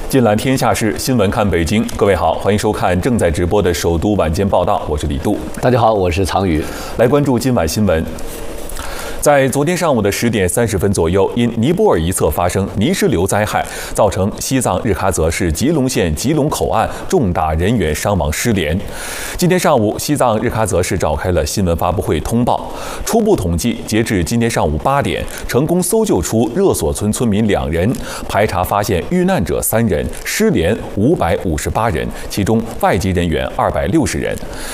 尽览天下事，新闻看北京。各位好，欢迎收看正在直播的首都晚间报道，我是李杜。 大家好，我是常宇。 来关注今晚新闻。在昨天上午的10点30分左右，因尼泊尔一侧发生泥石流灾害，造成西藏日喀则市吉隆县吉隆口岸重大人员伤亡失联。今天上午，西藏日喀则市召开了新闻发布会通报，初步统计，截至今天上午8点，成功搜救出热索村村民2人，排查发现遇难者3人，失联558人，其中外籍人员260人。